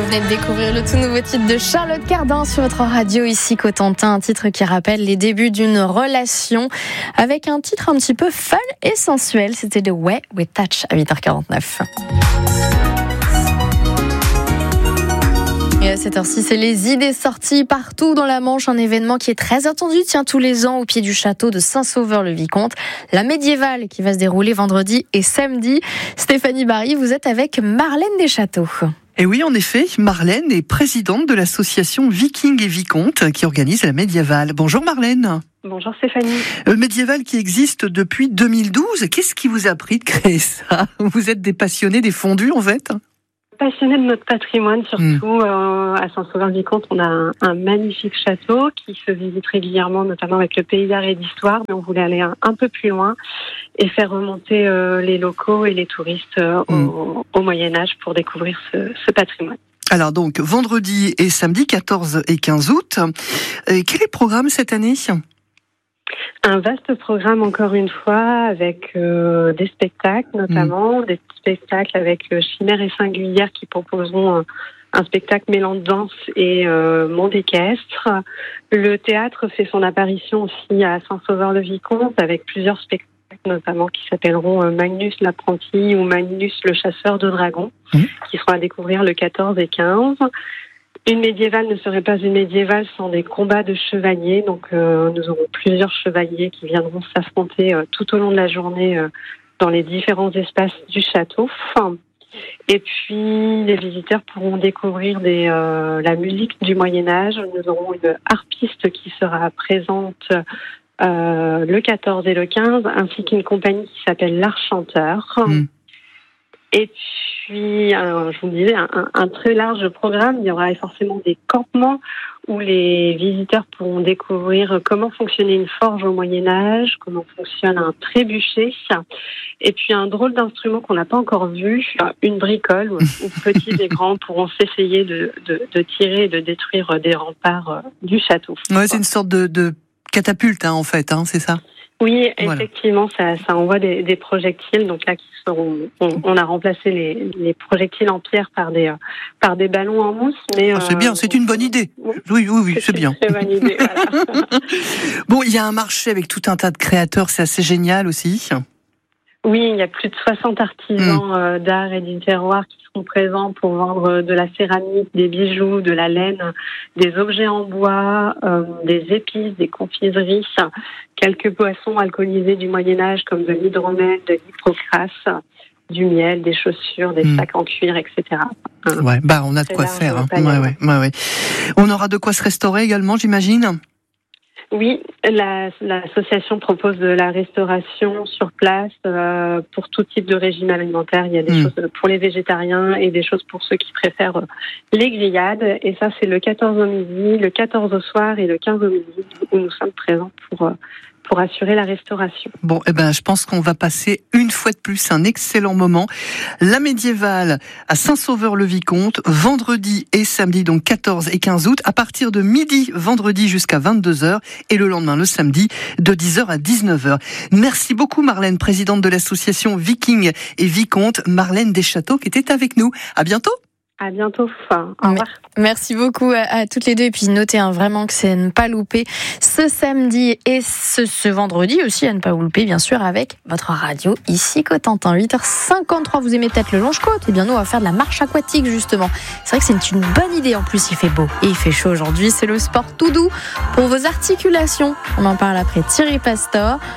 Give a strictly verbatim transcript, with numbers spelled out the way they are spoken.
venez de découvrir le tout nouveau titre de Charlotte Cardin sur votre radio ici Cotentin, un titre qui rappelle les débuts d'une relation avec un titre un petit peu fun et sensuel. C'était The Way We Touch à huit heures quarante-neuf. Et à cette heure-ci, c'est les idées sorties partout dans la Manche, un événement qui est très attendu, tiens, tous les ans au pied du château de Saint-Sauveur-le-Vicomte, la médiévale qui va se dérouler vendredi et samedi. Stéphanie Barry, vous êtes avec Marlène Deschâteaux. Et oui, en effet, Marlène est présidente de l'association Vikings et Vicomtes qui organise la médiévale. Bonjour Marlène. Bonjour Stéphanie. Le médiéval qui existe depuis deux mille douze, qu'est-ce qui vous a pris de créer ça ? Vous êtes des passionnés des fondus en fait ? Passionnée de notre patrimoine, surtout mmh. euh, à Saint-Sauveur-le-Vicomte, on a un, un magnifique château qui se visite régulièrement, notamment avec le pays d'art et d'histoire, mais on voulait aller un, un peu plus loin et faire remonter euh, les locaux et les touristes euh, mmh. au, au Moyen-Âge pour découvrir ce, ce patrimoine. Alors donc, vendredi et samedi, quatorze et quinze août, et quel est le programme cette année ? Un vaste programme, encore une fois, avec euh, des spectacles notamment, mmh. des spectacles avec euh, Chimère et Singulière qui proposeront un, un spectacle mêlant danse et euh, monde équestre. Le théâtre fait son apparition aussi à Saint-Sauveur-le-Vicomte avec plusieurs spectacles, notamment qui s'appelleront euh, Magnus l'apprenti ou Magnus le chasseur de dragons, mmh. qui seront à découvrir le quatorze et quinze. Une médiévale ne serait pas une médiévale sans des combats de chevaliers. Donc, euh, nous aurons plusieurs chevaliers qui viendront s'affronter euh, tout au long de la journée euh, dans les différents espaces du château. Enfin, et puis, les visiteurs pourront découvrir des, euh, la musique du Moyen-Âge. Nous aurons une harpiste qui sera présente euh, le quatorze et le quinze, ainsi qu'une compagnie qui s'appelle l'Archanteur. Mmh. Et puis, euh, je vous disais, un, un très large programme. Il y aura forcément des campements où les visiteurs pourront découvrir comment fonctionnait une forge au Moyen-Âge, comment fonctionne un trébuchet, et puis un drôle d'instrument qu'on n'a pas encore vu, une bricole, où, où petits et grands pourront s'essayer de, de, de tirer et de détruire des remparts du château. Ouais, c'est une sorte de, de catapulte, hein, en fait, hein, c'est ça ? Oui, voilà. Effectivement, ça, ça envoie des, des projectiles. Donc là, qui seront, on, on a remplacé les, les projectiles en pierre par des, par des ballons en mousse. Mais ah, c'est euh, bien, c'est une bonne idée. Oui, oui, oui, c'est, c'est bien. C'est une très bonne idée. Voilà. Bon, il y a un marché avec tout un tas de créateurs, c'est assez génial aussi. Oui, il y a plus de soixante artisans mmh. euh, d'art et du terroir qui seront présents pour vendre de la céramique, des bijoux, de la laine, des objets en bois, euh, des épices, des confiseries, quelques boissons alcoolisées du Moyen-Âge comme de l'hydromel, de l'hypocras, du miel, des chaussures, des mmh. sacs en cuir, et cetera. Hein. Ouais, bah on a de quoi faire. Hein. Ouais, ouais, ouais, ouais. On aura de quoi se restaurer également, j'imagine. Oui, la, l'association propose de la restauration sur place euh, pour tout type de régime alimentaire. Il y a des mmh. choses pour les végétariens et des choses pour ceux qui préfèrent les grillades. Et ça, c'est le quatorze au midi, le quatorze au soir et le quinze au midi où nous sommes présents pour pour assurer la restauration. Bon, eh ben, je pense qu'on va passer une fois de plus un excellent moment. La médiévale à Saint-Sauveur-le-Vicomte, vendredi et samedi, donc quatorze et quinze août, à partir de midi, vendredi jusqu'à vingt-deux heures, et le lendemain, le samedi, de dix heures à dix-neuf heures. Merci beaucoup, Marlène, présidente de l'association Vikings et Vicomtes, Marlène Deschâteaux, qui était avec nous. À bientôt. À bientôt. Enfin, au revoir. Merci beaucoup à, à toutes les deux. Et puis notez hein, vraiment que c'est à ne pas louper ce samedi et ce, ce vendredi aussi à ne pas louper, bien sûr, avec votre radio ici Cotentin. huit heures cinquante-trois, vous aimez peut-être le Longe-Côte ? Eh bien, nous, on va faire de la marche aquatique, justement. C'est vrai que c'est une bonne idée. En plus, il fait beau et il fait chaud aujourd'hui. C'est le sport tout doux pour vos articulations. On en parle après Thierry Pastor.